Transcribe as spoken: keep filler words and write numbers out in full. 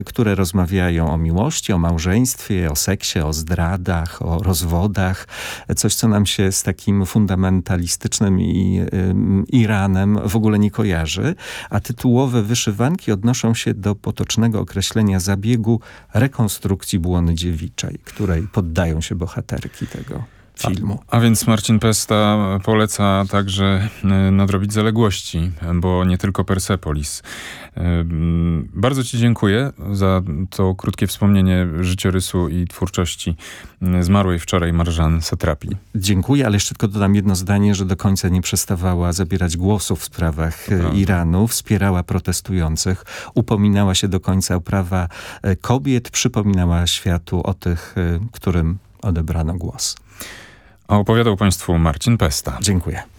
które rozmawiają o miłości, o małżeństwie, o seksie, o zdradach, o rozwodach. Coś, co nam się z takim fundamentalistycznym i, y, Iranem w ogóle nie kojarzy. A tytułowe wyszywanki odnoszą się do potocznego określenia zabiegu rekonstrukcji błony dziewiczej, której poddają się bohaterki tego filmu. A, a więc Marcin Pesta poleca także y, nadrobić zaległości, bo nie tylko Persepolis. Y, bardzo ci dziękuję za to krótkie wspomnienie życiorysu i twórczości zmarłej wczoraj Marżan Satrapi. Dziękuję, ale jeszcze tylko dodam jedno zdanie, że do końca nie przestawała zabierać głosu w sprawach Iranu, wspierała protestujących, upominała się do końca o prawa kobiet, przypominała światu o tych, którym odebrano głos. A opowiadał państwu Marcin Pesta. Dziękuję.